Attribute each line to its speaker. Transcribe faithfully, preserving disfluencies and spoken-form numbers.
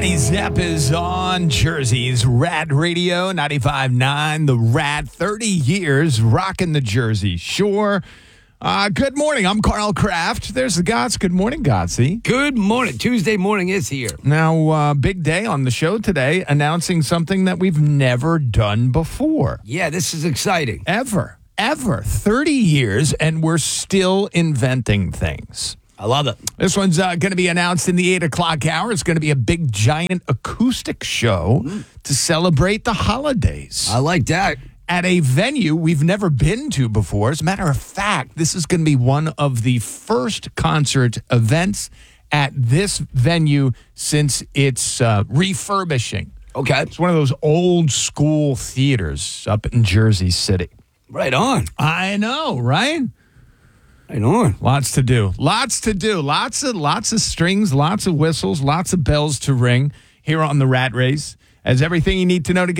Speaker 1: Johnny Zepp is on Jersey's Rad Radio, ninety-five point nine, the Rad, thirty years rocking the Jersey Shore. Uh, good morning. I'm Carl Kraft. There's the Gots. Good morning, Gotsy.
Speaker 2: Good morning. Tuesday morning is here.
Speaker 1: Now, uh, big day on the show today, announcing something that we've never done before.
Speaker 2: Yeah, this is exciting.
Speaker 1: Ever. Ever. thirty years, and we're still inventing things.
Speaker 2: I love it.
Speaker 1: This one's uh, going to be announced in the eight o'clock hour. It's going to be a big, giant acoustic show mm. to celebrate the holidays.
Speaker 2: I like that.
Speaker 1: At a venue we've never been to before. As a matter of fact, this is going to be one of the first concert events at this venue since it's uh, refurbishing.
Speaker 2: Okay.
Speaker 1: It's one of those old school theaters up in Jersey City.
Speaker 2: Right on.
Speaker 1: I know, right?
Speaker 2: Right on.
Speaker 1: Lots to do. Lots to do. Lots of lots of strings, lots of whistles, lots of bells to ring here on the Rat Race. As everything you need to know to get